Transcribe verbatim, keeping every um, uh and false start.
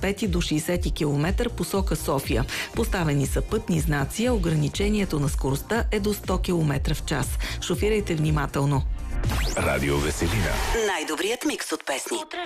пети до шейсети километра посока София. Поставени са пътни знаци, а ограничението на скоростта е до сто километра в час. Шофирайте внимателно. Радио Веселина. Най-добрият микс от песни.